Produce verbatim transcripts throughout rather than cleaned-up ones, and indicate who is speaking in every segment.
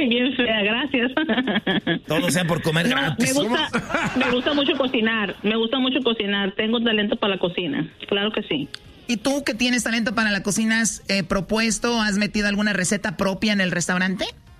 Speaker 1: Ay, bien fea, gracias.
Speaker 2: Todo sea por comer
Speaker 1: no,
Speaker 2: gratis.
Speaker 1: Me gusta, me gusta mucho cocinar, me gusta mucho cocinar. Tengo talento para la cocina, claro que sí.
Speaker 3: ¿Y tú que tienes talento para la cocina, has eh, propuesto, has metido alguna receta propia en el restaurante?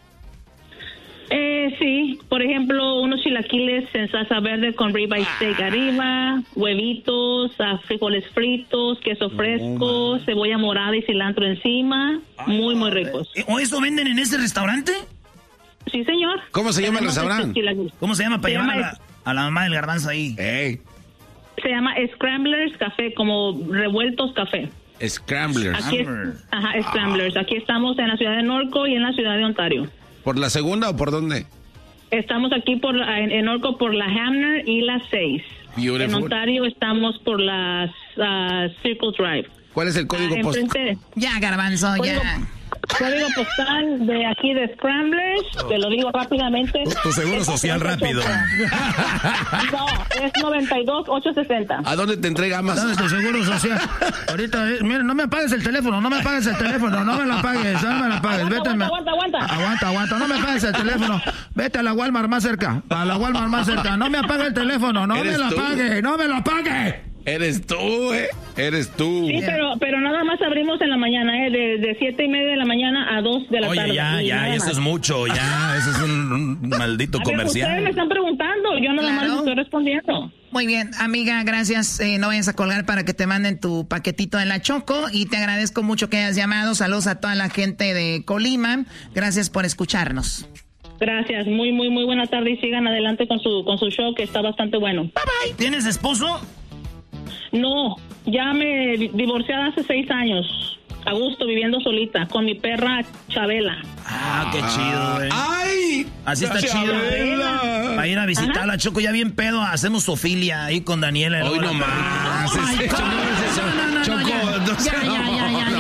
Speaker 1: Eh, sí, por ejemplo, unos chilaquiles en salsa verde con ribeye steak arriba, huevitos, uh, frijoles fritos, queso fresco, oh, cebolla morada y cilantro encima, Ay, muy, muy ricos.
Speaker 2: ¿O eso venden en ese restaurante?
Speaker 1: Sí, señor.
Speaker 4: ¿Cómo se llama el restaurante?
Speaker 2: ¿Cómo se llama para se llevar llama a, la, a la mamá del garbanzo ahí?
Speaker 4: Hey.
Speaker 1: Se llama Scramblers Café, como revueltos café.
Speaker 4: Scramblers.
Speaker 1: Aquí es, ajá, Scramblers. Aquí estamos en la ciudad de Norco y en la ciudad de Ontario.
Speaker 4: ¿Por la segunda o por dónde?
Speaker 1: Estamos aquí por la, en, en Norco por la Hamner y la seis.
Speaker 4: Beautiful.
Speaker 1: En Ontario estamos por las uh, Circle Drive.
Speaker 4: ¿Cuál es el código
Speaker 1: ah,
Speaker 4: postal?
Speaker 3: Ya, garbanzo,
Speaker 1: código,
Speaker 3: ya.
Speaker 1: Código postal de aquí de Scramblers, oh. Te lo digo rápidamente.
Speaker 2: Tu, tu seguro social rápido.
Speaker 1: No, es noventa y dos ochocientos sesenta.
Speaker 4: ¿A dónde te entrega más?
Speaker 2: ¿Dónde es tu seguro social? Ahorita, eh, mira, no me apagues el teléfono, no me apagues el teléfono, no me lo apagues, no me lo apagues.
Speaker 1: Aguanta,
Speaker 2: Vete,
Speaker 1: aguanta, aguanta, aguanta.
Speaker 2: Aguanta, aguanta, no me apagues el teléfono. Vete a la Walmart más cerca, a la Walmart más cerca. No me apague el teléfono, no me lo apague, no me lo apague.
Speaker 4: Eres tú, ¿eh? Eres tú.
Speaker 1: Sí, pero, pero nada más abrimos en la mañana, ¿eh? De, de siete y media de la mañana a dos de la
Speaker 2: Oye,
Speaker 1: tarde.
Speaker 2: Oye, ya, ya, eso es mucho, ya. Eso es un, un maldito
Speaker 1: a
Speaker 2: comercial.
Speaker 1: Ver, ustedes me están preguntando, yo nada claro. más les estoy respondiendo.
Speaker 3: Muy bien, amiga, gracias. Eh, no vayas a colgar para que te manden tu paquetito de la Choco. Y te agradezco mucho que hayas llamado. Saludos a toda la gente de Colima. Gracias por escucharnos.
Speaker 1: Gracias, muy, muy, muy buena tarde y sigan adelante con su, con su show que está bastante bueno.
Speaker 2: Bye, bye. ¿Tienes esposo?
Speaker 1: No, ya me divorcié hace seis años. A gusto, viviendo solita, con mi perra Chabela.
Speaker 2: Ah, qué chido, eh.
Speaker 4: ¡Ay!
Speaker 2: Así está Chabela. Chido. Para ir a visitar a la Choco ya bien pedo, hacemos sofilia ahí con Daniela.
Speaker 4: Hoy no más.
Speaker 2: Choco,
Speaker 3: ya, ya, ya, ya.